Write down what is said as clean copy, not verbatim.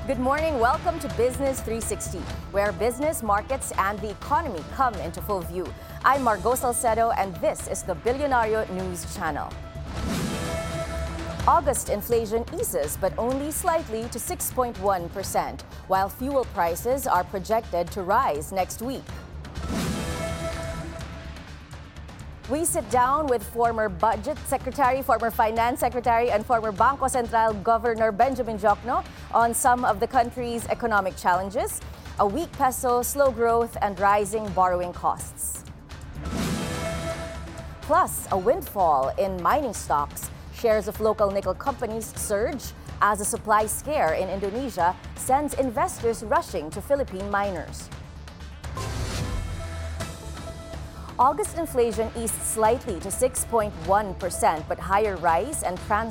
Good morning. Welcome to Business 360, where business, markets, and the economy come into full view. I'm Margot Salcedo, and this is the Billionario News Channel. August inflation eases, but only slightly to 6.1%, while fuel prices are projected to rise next week. We sit down with former Budget Secretary, former Finance Secretary, and former Bangko Sentral Governor Benjamin Diokno on some of the country's economic challenges, a weak peso, slow growth, and rising borrowing costs. Plus, a windfall in mining stocks. Shares of local nickel companies surge as a supply scare in Indonesia sends investors rushing to Philippine miners. August inflation eased slightly to 6.1%, but higher rice and